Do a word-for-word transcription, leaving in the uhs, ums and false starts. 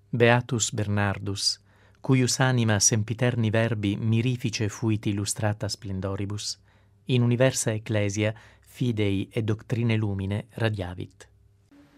Beatus Bernardus, cuius anima sempiterni verbi mirifice fuit illustrata splendoribus, in universa ecclesia fidei et doctrine lumine radiavit.